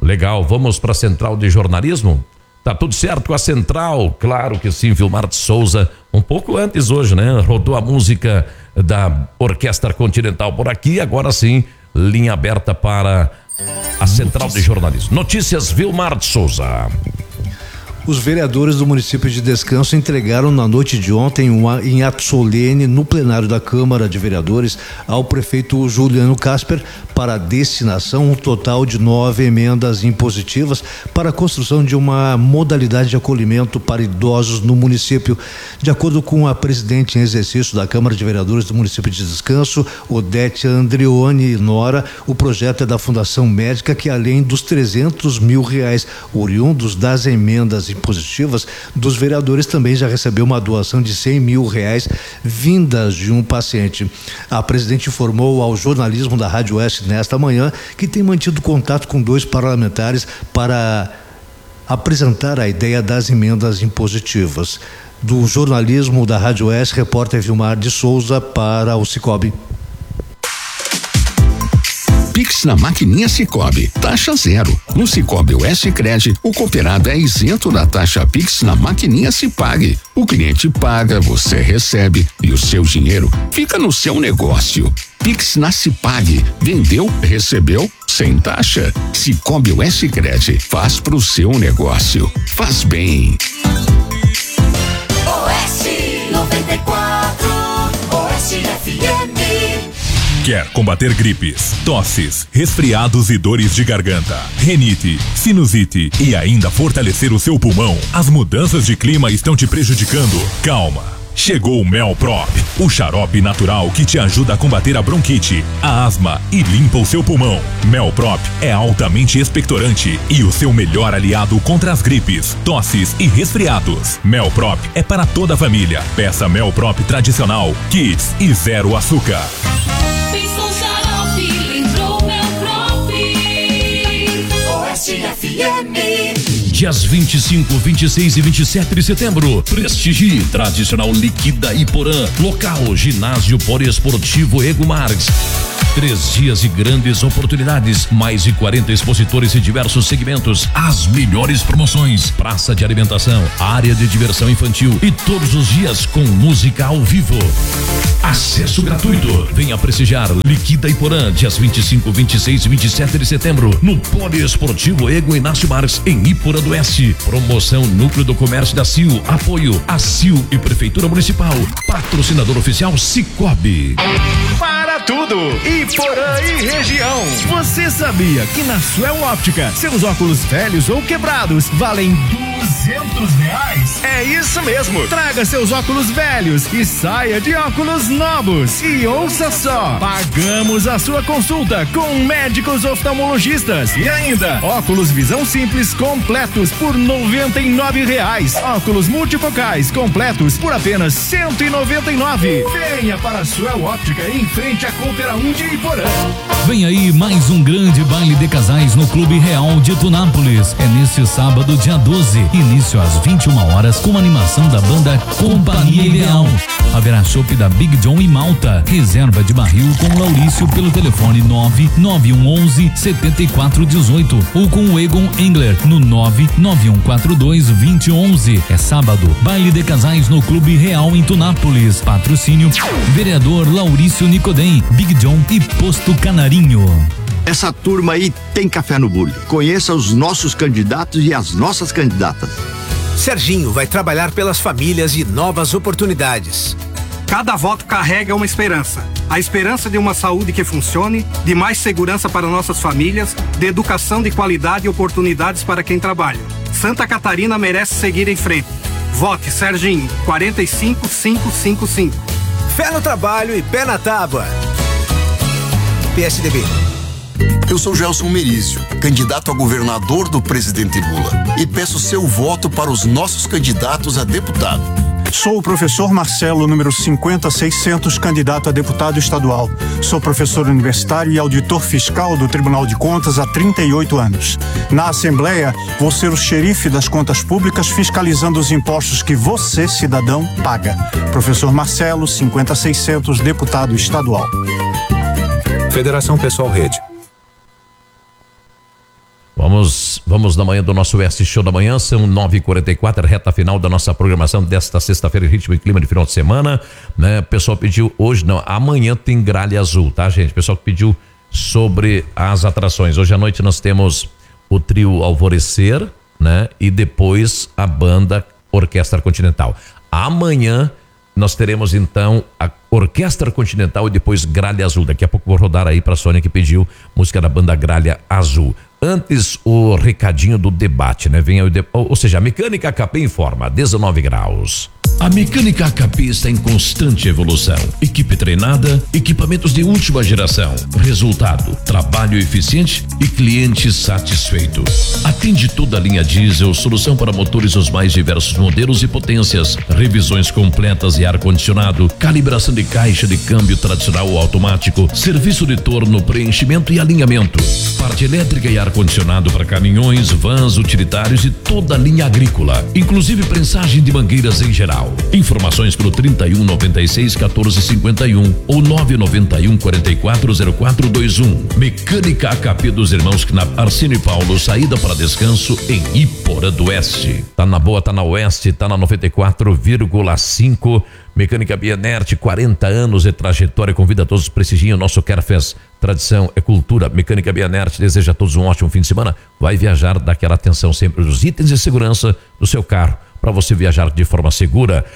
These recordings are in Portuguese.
Legal, vamos para a Central de Jornalismo? Tá tudo certo com a Central? Claro que sim, Vilmar de Souza, um pouco antes hoje, né? Rodou a música da Orquestra Continental por aqui, agora sim, linha aberta para a Central de Jornalismo. Notícias, Vilmar de Souza. Os vereadores do município de Descanso entregaram na noite de ontem em ato solene no plenário da Câmara de Vereadores ao prefeito Juliano Casper para destinação um total de 9 emendas impositivas para a construção de uma modalidade de acolhimento para idosos no município. De acordo com a presidente em exercício da Câmara de Vereadores do município de Descanso, Odete Andreoni Nora, o projeto é da Fundação Médica, que além dos R$300 mil oriundos das emendas impositivas dos vereadores, também já recebeu uma doação de R$100 mil vindas de um paciente. A presidente informou ao jornalismo da Rádio Oeste nesta manhã que tem mantido contato com 2 parlamentares para apresentar a ideia das emendas impositivas. Do jornalismo da Rádio Oeste, repórter Vilmar de Souza para o Cicobi. Pix na maquininha Cicobi, taxa zero. No Cicobi Oeste Cred, o cooperado é isento da taxa Pix na maquininha Cipag. O cliente paga, você recebe e o seu dinheiro fica no seu negócio. Pix na Cipag, vendeu, recebeu, sem taxa. Cicobi Oeste Cred, faz pro seu negócio. Faz bem. Oeste 94, Oeste FM. Quer combater gripes, tosses, resfriados e dores de garganta, rinite, sinusite e ainda fortalecer o seu pulmão? As mudanças de clima estão te prejudicando? Calma! Chegou o Melprop, o xarope natural que te ajuda a combater a bronquite, a asma e limpa o seu pulmão. Melprop é altamente expectorante e o seu melhor aliado contra as gripes, tosses e resfriados. Melprop é para toda a família. Peça Melprop tradicional, Kids e zero açúcar. Dias 25, 26 e 27 de setembro, prestigie tradicional Liquida Iporã, local ginásio poliesportivo Ego Marques. 3 dias de grandes oportunidades, mais de 40 expositores de diversos segmentos, as melhores promoções, praça de alimentação, área de diversão infantil e todos os dias com música ao vivo. Acesso gratuito. Venha prestigiar Liquida Iporã, dias 25, 26 e 27 de setembro, no Poliesportivo Ego Inácio Marques, em Iporã do Oeste. Promoção Núcleo do Comércio da CIL. Apoio a CIL e Prefeitura Municipal. Patrocinador oficial Cicobi. Para tudo, Iporã e região. Você sabia que na Suel Óptica seus óculos velhos ou quebrados valem R$200? É isso mesmo. Traga seus óculos velhos e saia de óculos novos. E ouça só, pagamos a sua consulta com médicos oftalmologistas e ainda óculos visão simples completos por R$99. Óculos multifocais completos por apenas R$199. Venha para a Suel Óptica em frente à Coopera 1 de Iporã. Vem aí mais um grande baile de casais no Clube Real de Tunápolis. É neste sábado, dia 12, início às 21 horas, com animação da banda Companhia Ideal. Haverá chopp da Big John e Malta. Reserva de barril com Laurício pelo telefone 99111-7418 ou com o Egon Engler no 99142-2011. É sábado, baile de casais no Clube Real em Tunápolis. Patrocínio vereador Laurício Nicodem, Big John e Posto Canarinho. Essa turma aí tem café no bule. Conheça os nossos candidatos e as nossas candidatas. Serginho vai trabalhar pelas famílias e novas oportunidades. Cada voto carrega uma esperança. A esperança de uma saúde que funcione, de mais segurança para nossas famílias, de educação de qualidade e oportunidades para quem trabalha. Santa Catarina merece seguir em frente. Vote Serginho, 45555. Fé no trabalho e pé na tábua. PSDB. Eu sou Gelson Merizio, candidato a governador do presidente Lula, e peço seu voto para os nossos candidatos a deputado. Sou o professor Marcelo, número 50600, candidato a deputado estadual. Sou professor universitário e auditor fiscal do Tribunal de Contas há 38 anos. Na Assembleia, vou ser o xerife das contas públicas, fiscalizando os impostos que você, cidadão, paga. Professor Marcelo, 50600, deputado estadual. Federação Pessoal Rede. Vamos na manhã do nosso Oeste Show da manhã, são 9h44, reta final da nossa programação desta sexta-feira, ritmo e clima de final de semana, né? O pessoal pediu hoje, não, amanhã tem Gralha Azul, tá, gente? O pessoal que pediu sobre as atrações. Hoje à noite nós temos o trio Alvorecer, né? E depois a banda Orquestra Continental. Amanhã nós teremos então a Orquestra Continental e depois Gralha Azul. Daqui a pouco vou rodar aí pra Sônia que pediu música da banda Gralha Azul. Antes, o recadinho do debate, né? Vem aí ou seja, a Mecânica HP informa, 19 graus. A Mecânica HP está em constante evolução. Equipe treinada, equipamentos de última geração. Resultado, trabalho eficiente e cliente satisfeito. Atende toda a linha diesel, solução para motores os mais diversos modelos e potências. Revisões completas e ar-condicionado, calibração de caixa de câmbio tradicional ou automático, serviço de torno, preenchimento e alinhamento. Parte elétrica e ar-condicionado para caminhões, vans, utilitários e toda a linha agrícola. Inclusive prensagem de mangueiras em geral. Informações pelo 3196-1451 ou 991-440421. Mecânica HP dos irmãos Knapp, Arcínio e Paulo, saída para descanso em Iporã do Oeste. Tá na boa, tá na Oeste, tá na 94,5. Mecânica Bienert, 40 anos de trajetória, convida a todos, prestigiem o nosso Carfest. Tradição é cultura. Mecânica Bienert deseja a todos um ótimo fim de semana. Vai viajar, dá aquela atenção sempre dos itens de segurança do seu carro, para você viajar de forma segura.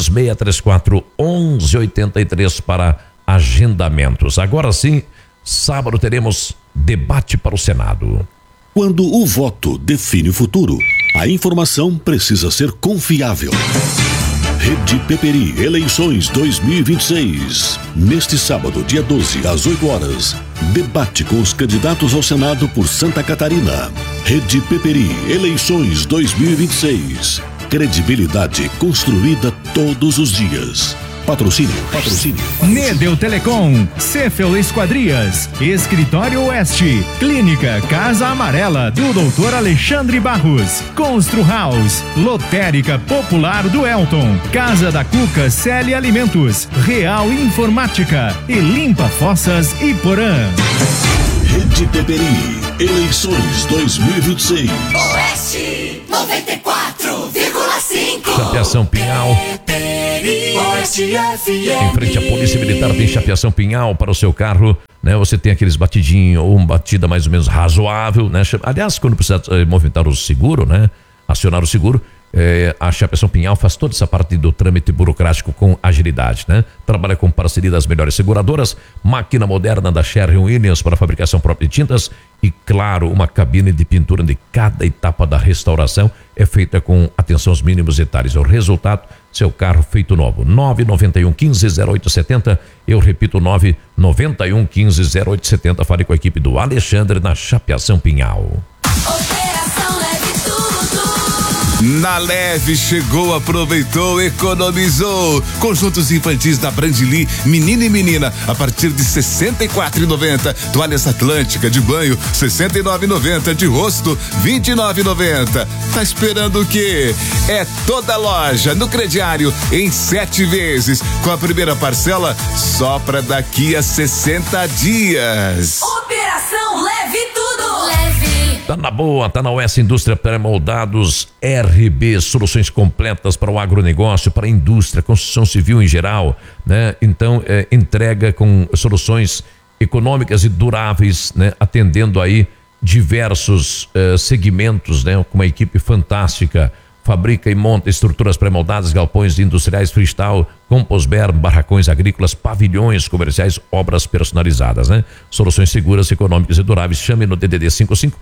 3634-1183 para agendamentos. Agora sim, sábado teremos debate para o Senado. Quando o voto define o futuro, a informação precisa ser confiável. Rede Peperi, eleições 2026. Neste sábado, dia 12, às 8 horas, debate com os candidatos ao Senado por Santa Catarina. Rede Peperi, eleições 2026. Credibilidade construída todos os dias. Patrocínio. Nedel Telecom, Cefel Esquadrias, Escritório Oeste, Clínica Casa Amarela do Dr. Alexandre Barros, Constru House, Lotérica Popular do Elton, Casa da Cuca Celi Alimentos, Real Informática e Limpa Fossas Iporã. Rede Peperi, eleições 2026. Oeste 94,5. Chapeação Pinhal. Oeste FM. Em frente à Polícia Militar tem Chapeação Pinhal para o seu carro, né? Você tem aqueles batidinhos ou uma batida mais ou menos razoável, né? Aliás, quando precisa movimentar o seguro, né? Acionar o seguro, a Chapeação Pinhal faz toda essa parte do trâmite burocrático com agilidade, né? Trabalha com parceria das melhores seguradoras, máquina moderna da Sherwin-Williams para fabricação própria de tintas e, claro, uma cabine de pintura de cada etapa da restauração é feita com atenção aos mínimos detalhes. O resultado, seu carro feito novo. 991-15-0870, eu repito, 991-15-0870. Fale com a equipe do Alexandre na Chapeação Pinhal. Na Leve chegou, aproveitou, economizou. Conjuntos infantis da Brandili, menino e menina, a partir de R$ 64,90. Toalhas Atlântica de banho, R$ 69,90. De rosto, R$ 29,90. Tá esperando o quê? É toda loja no crediário em 7 vezes, com a primeira parcela só pra daqui a 60 dias. Operação Leve Tudo. Leve. Tá na boa, tá na Oeste Indústria Pré-Moldados RB, soluções completas para o agronegócio, para a indústria, construção civil em geral, né? Então, entrega com soluções econômicas e duráveis, né? Atendendo aí diversos segmentos, né? Com uma equipe fantástica. Fabrica e monta estruturas pré-moldadas, galpões industriais freestyle, composber, barracões agrícolas, pavilhões comerciais, obras personalizadas, né? Soluções seguras, econômicas e duráveis. Chame no DDD 55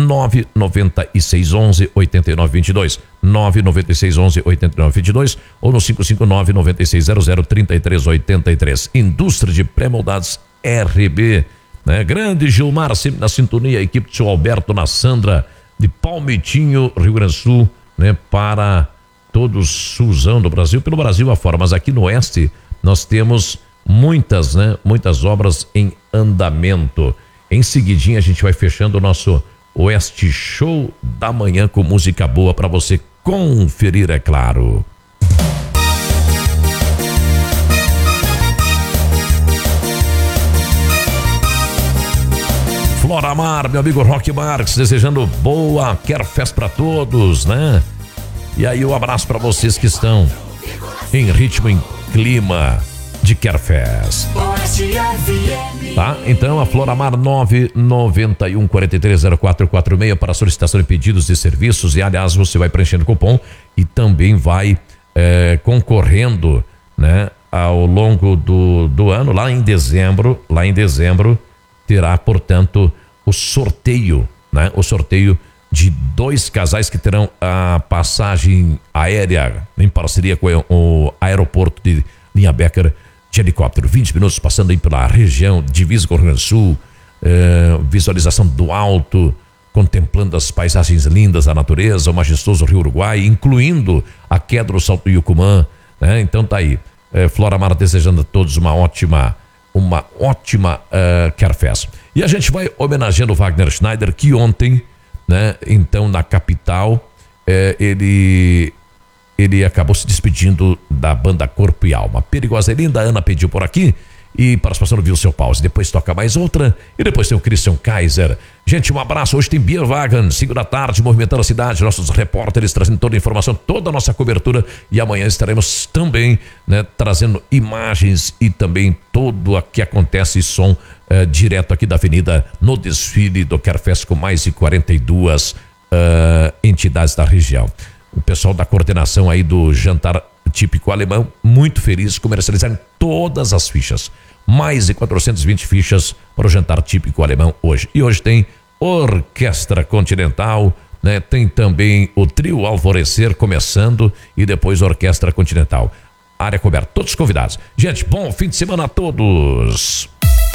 99611 8922, 99611 8922 ou no 559 9600 3383. Indústria de pré-moldados RB, né? Grande Gilmar, sempre na sintonia, a equipe de seu Alberto Nassandra de Palmitinho, Rio Grande do Sul, né, para todo o sulzão do Brasil, pelo Brasil afora, mas aqui no Oeste nós temos muitas obras em andamento. Em seguidinha a gente vai fechando o nosso Oeste Show da manhã com música boa para você conferir, é claro. Floramar, meu amigo Roque Marques, desejando boa Querfest para todos, né? E aí, um abraço para vocês que estão em ritmo, em clima de Querfest. Tá? Então, a Floramar 991-430446 para solicitação de pedidos de serviços. E, aliás, você vai preenchendo o cupom e também vai concorrendo, né? Ao longo do ano, lá em dezembro, terá, portanto, o sorteio, né? O sorteio de 2 casais que terão a passagem aérea em parceria com o aeroporto de Linha Becker de helicóptero. 20 minutos passando aí pela região divisa com o Rio Grande do Sul, visualização do alto, contemplando as paisagens lindas da natureza, o majestoso Rio Uruguai, incluindo a queda do Salto do Yucumã, né? Então tá aí. Floramar desejando a todos uma ótima Querfest. E a gente vai homenageando o Wagner Schneider, que ontem, né, então na capital, ele acabou se despedindo da banda Corpo e Alma. Perigosa e Linda, a Ana pediu por aqui, e participação do Viu Seu Pause. Depois toca mais outra, e depois tem o Christian Kaiser. Gente, um abraço. Hoje tem Bierwagen, 5 da tarde, movimentando a cidade, nossos repórteres trazendo toda a informação, toda a nossa cobertura, e amanhã estaremos também, né, trazendo imagens e também tudo o que acontece, som direto aqui da avenida, no desfile do Querfest, com mais de 42 entidades da região. O pessoal da coordenação aí do jantar típico alemão, muito feliz, comercializando todas as fichas. Mais de 420 fichas para o jantar típico alemão hoje. E hoje tem Orquestra Continental, né? Tem também o Trio Alvorecer começando e depois Orquestra Continental. Área coberta, todos convidados. Gente, bom fim de semana a todos.